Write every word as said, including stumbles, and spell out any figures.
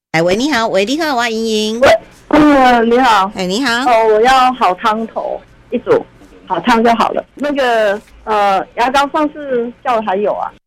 哎喂，你好，喂，你好，我莹莹。 喂，嗯，你好。 哎，你好。 哦，我要好汤头一组，好汤就好了。那个呃，牙膏上次叫的还有啊？